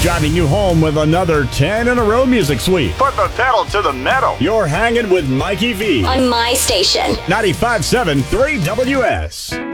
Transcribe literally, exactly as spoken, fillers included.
driving you home with another ten in a row music suite. Put the pedal to the metal. You're hanging with Mikey V on my station. ninety-five point seven three W S.